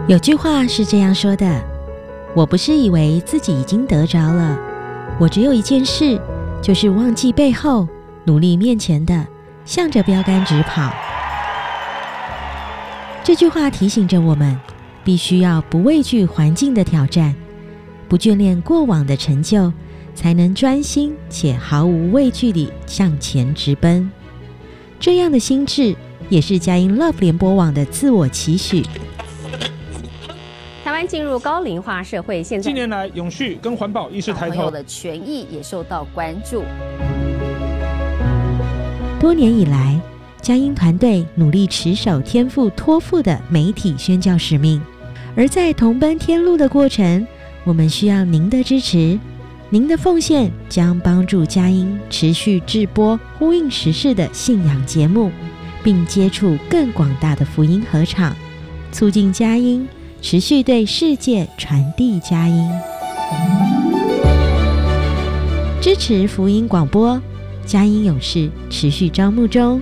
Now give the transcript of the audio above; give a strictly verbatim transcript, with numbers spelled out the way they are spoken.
有句话是这样说的：我不是以为自己已经得着了，我只有一件事，就是忘记背后，努力面前的，向着标杆直跑。这句话提醒着我们，必须要不畏惧环境的挑战，不眷恋过往的成就，才能专心且毫无畏惧地向前直奔。这样的心智也是佳音 Love 联播网的自我期许。 台湾进入高龄化社会，现在近年来永续跟环保意识抬头， 小朋友的权益也受到关注。 多年以来，佳音团队努力持守天父托付的媒体宣教使命，而在同奔天路的过程，我们需要您的支持。您的奉献将帮助佳音持续制播呼应时事的信仰节目，并接触更广大的福音合场，促进佳音持续对世界传递佳音。支持福音广播，佳音勇士持续招募中。